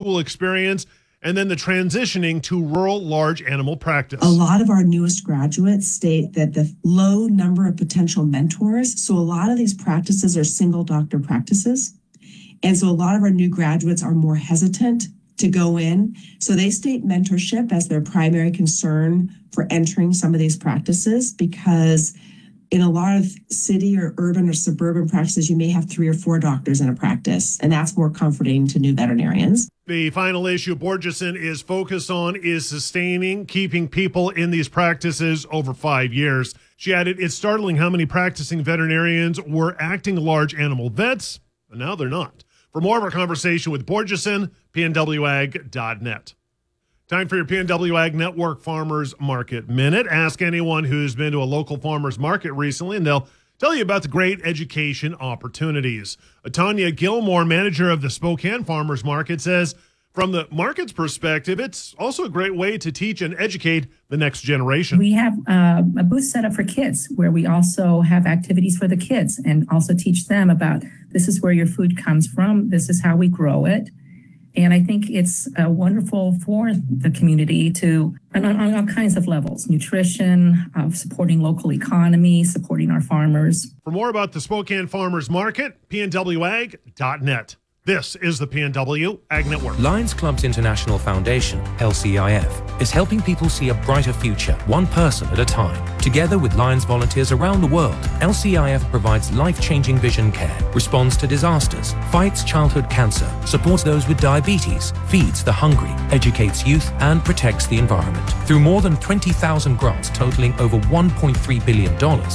school experience and then the transitioning to rural large animal practice. A lot of our newest graduates state that the low number of potential mentors, so a lot of these practices are single doctor practices. And so a lot of our new graduates are more hesitant to go in. So they state mentorship as their primary concern for entering some of these practices, because in a lot of city or urban or suburban practices, you may have 3 or 4 doctors in a practice, and that's more comforting to new veterinarians. The final issue Borgeson is focused on is sustaining, keeping people in these practices over 5 years. She added, it's startling how many practicing veterinarians were acting large animal vets, and now they're not. For more of our conversation with Borgeson, pnwag.net. Time for your PNW Ag Network Farmers Market Minute. Ask anyone who's been to a local farmers market recently, and they'll tell you about the great education opportunities. Tanya Gilmore, manager of the Spokane Farmers Market, says from the market's perspective, it's also a great way to teach and educate the next generation. We have a booth set up for kids where we also have activities for the kids and also teach them about this is where your food comes from, this is how we grow it. And I think it's wonderful for the community to, on all kinds of levels, nutrition, supporting local economy, supporting our farmers. For more about the Spokane Farmers Market, pnwag.net. This is the PNW Ag Network. Lions Clubs International Foundation, LCIF, is helping people see a brighter future, one person at a time. Together with Lions volunteers around the world, LCIF provides life-changing vision care, responds to disasters, fights childhood cancer, supports those with diabetes, feeds the hungry, educates youth, and protects the environment. Through more than 20,000 grants totaling over $1.3 billion,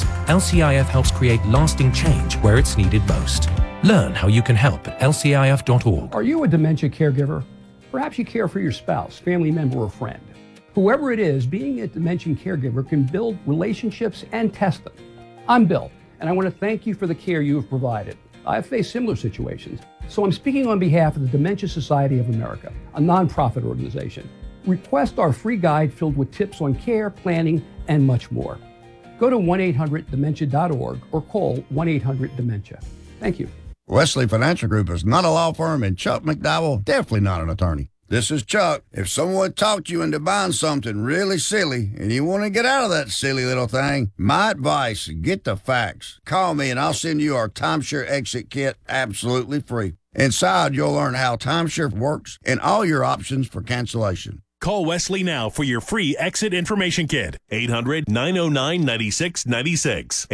LCIF helps create lasting change where it's needed most. Learn how you can help at lcif.org. Are you a dementia caregiver? Perhaps you care for your spouse, family member, or friend. Whoever it is, being a dementia caregiver can build relationships and test them. I'm Bill, and I want to thank you for the care you have provided. I've faced similar situations, so I'm speaking on behalf of the Dementia Society of America, a nonprofit organization. Request our free guide filled with tips on care, planning, and much more. Go to 1-800-DEMENTIA.org or call 1-800-DEMENTIA. Thank you. Wesley Financial Group is not a law firm, and Chuck McDowell definitely not an attorney. This is Chuck. If someone talked you into buying something really silly and you want to get out of that silly little thing, my advice, get the facts. Call me and I'll send you our timeshare exit kit absolutely free. Inside, you'll learn how timeshare works and all your options for cancellation. Call Wesley now for your free exit information kit. 800-909-9696.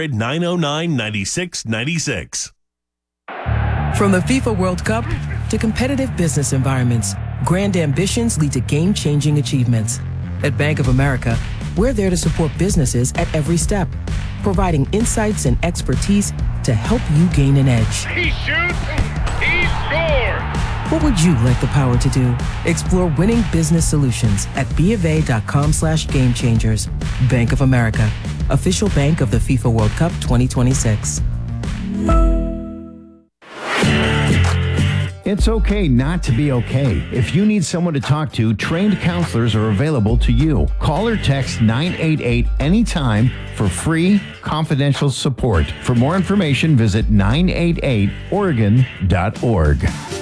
800-909-9696. From the FIFA World Cup to competitive business environments, grand ambitions lead to game-changing achievements. At Bank of America, we're there to support businesses at every step, providing insights and expertise to help you gain an edge. He shoots, he scores! What would you like the power to do? Explore winning business solutions at BofA.com/gamechangers. Bank of America, official bank of the FIFA World Cup 2026. It's okay not to be okay. If you need someone to talk to, trained counselors are available to you. Call or text 988 anytime for free, confidential support. For more information, visit 988oregon.org.